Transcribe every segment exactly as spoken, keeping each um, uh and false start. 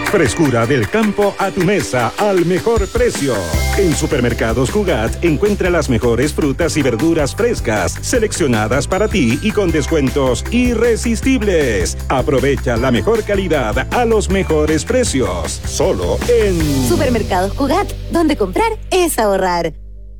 Frescura del campo a tu mesa al mejor precio. En Supermercados Cugat encuentra las mejores frutas y verduras frescas, seleccionadas para ti y con descuentos irresistibles. Aprovecha la mejor calidad a los mejores precios. Solo en Supermercados Cugat, donde comprar es ahorrar.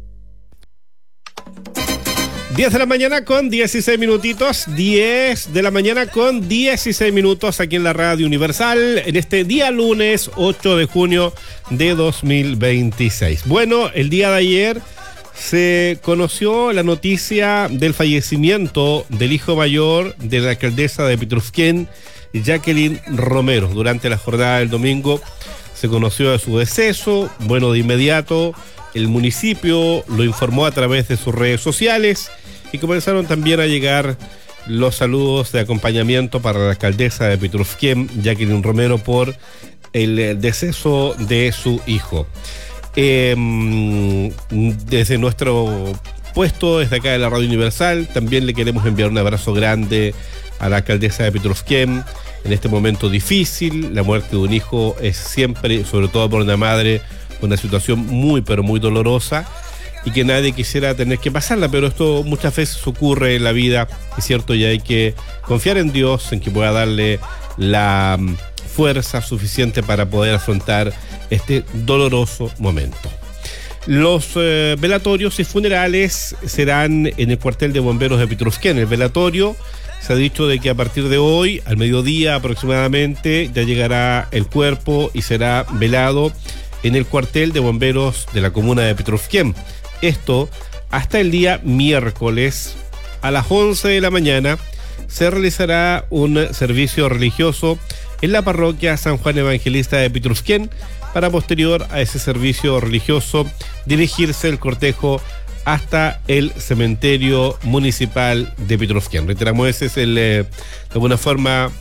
diez de la mañana con dieciséis minutitos, diez de la mañana con dieciséis minutos aquí en la Radio Universal, en este día lunes ocho de junio de dos mil veintiséis. Bueno, el día de ayer se conoció la noticia del fallecimiento del hijo mayor de la alcaldesa de Pitrufquén, Jacqueline Romero. Durante la jornada del domingo se conoció de su deceso. Bueno, de inmediato el municipio lo informó a través de sus redes sociales y comenzaron también a llegar los saludos de acompañamiento para la alcaldesa de Pitrufquén, Jacqueline Romero, por el deceso de su hijo. Eh, desde nuestro puesto, desde acá de la Radio Universal, también le queremos enviar un abrazo grande a la alcaldesa de Pitrufquén en este momento difícil. La muerte de un hijo es siempre, sobre todo por una madre, una situación muy, pero muy dolorosa, y que nadie quisiera tener que pasarla, pero esto muchas veces ocurre en la vida, es cierto, y hay que confiar en Dios, en que pueda darle la fuerza suficiente para poder afrontar este doloroso momento. Los eh, velatorios y funerales serán en el cuartel de bomberos de Pitrufquén. El velatorio, se ha dicho de que a partir de hoy, al mediodía aproximadamente, ya llegará el cuerpo y será velado en el cuartel de bomberos de la comuna de Pitrufquén. Esto hasta el día miércoles a las once de la mañana se realizará un servicio religioso en la parroquia San Juan Evangelista de Pitrufquén, para posterior a ese servicio religioso dirigirse el cortejo hasta el cementerio municipal de Pitrufquén. Reiteramos, ese es el, eh, de alguna forma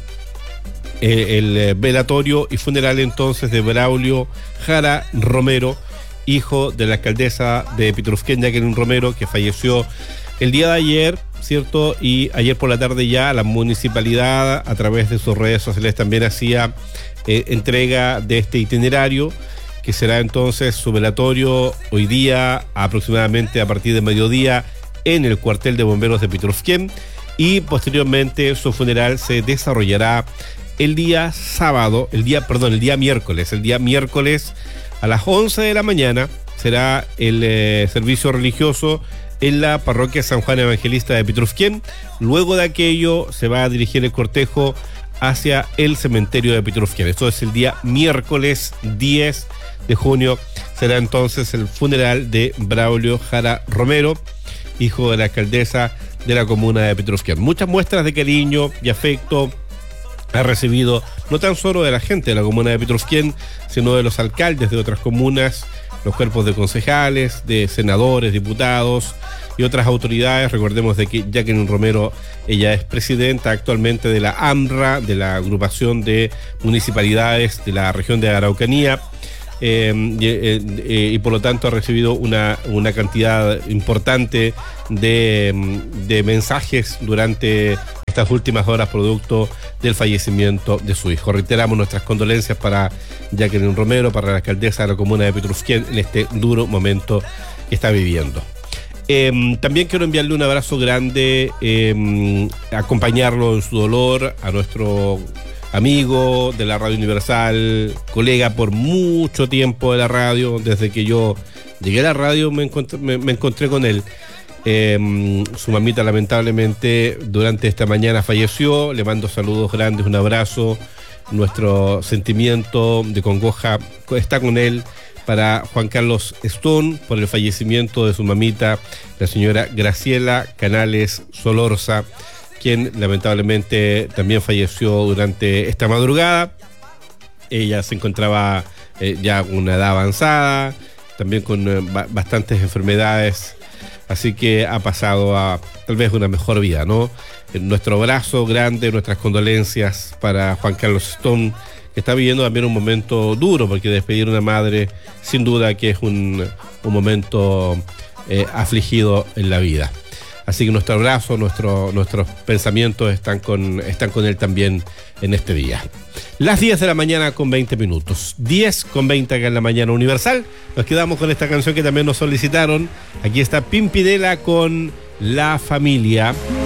eh, el eh, velatorio y funeral entonces de Braulio Jara Romero, hijo de la alcaldesa de Pitrufquén, Jacqueline Romero, que falleció el día de ayer, ¿cierto? Y ayer por la tarde ya la municipalidad, a través de sus redes sociales, también hacía eh, entrega de este itinerario, que será entonces su velatorio hoy día, aproximadamente a partir de mediodía, en el cuartel de bomberos de Pitrufquén, y posteriormente su funeral se desarrollará el día sábado, el día, perdón, el día miércoles, el día miércoles a las once de la mañana será el eh, servicio religioso en la parroquia San Juan Evangelista de Pitrufquén. Luego de aquello se va a dirigir el cortejo hacia el cementerio de Pitrufquén. Esto es el día miércoles diez de junio. Será entonces el funeral de Braulio Jara Romero, hijo de la alcaldesa de la comuna de Pitrufquén. Muchas muestras de cariño y afecto ha recibido no tan solo de la gente de la comuna de Pitrufquén, sino de los alcaldes de otras comunas, los cuerpos de concejales, de senadores, diputados y otras autoridades. Recordemos de que Jacqueline Romero, ella es presidenta actualmente de la AMRA, de la agrupación de municipalidades de la región de Araucanía, eh, y, eh, eh, y por lo tanto ha recibido una, una cantidad importante de, de mensajes durante estas últimas horas producto del fallecimiento de su hijo. Reiteramos nuestras condolencias para Jacqueline Romero, para la alcaldesa de la comuna de Pitrufquén, en este duro momento que está viviendo. Eh, también quiero enviarle un abrazo grande, eh, acompañarlo en su dolor a nuestro amigo de la Radio Universal, colega por mucho tiempo de la radio. Desde que yo llegué a la radio me encontré, me, me encontré con él. Eh, su mamita lamentablemente durante esta mañana falleció. Le mando saludos grandes, un abrazo. Nuestro sentimiento de congoja está con él para Juan Carlos Stone por el fallecimiento de su mamita, la señora Graciela Canales Solorza, quien lamentablemente también falleció durante esta madrugada. Ella se encontraba eh, ya con una edad avanzada, también con eh, ba- bastantes enfermedades, así que ha pasado a tal vez una mejor vida, ¿no? Nuestro abrazo grande, nuestras condolencias para Juan Carlos Stone, que está viviendo también un momento duro, porque despedir a una madre sin duda que es un, un momento eh, afligido en la vida. Así que nuestro abrazo, nuestro, nuestros pensamientos están con, están con él también en este día. Las diez de la mañana con veinte minutos. diez con veinte acá en la mañana Universal. Nos quedamos con esta canción que también nos solicitaron. Aquí está Pimpinela con La Familia.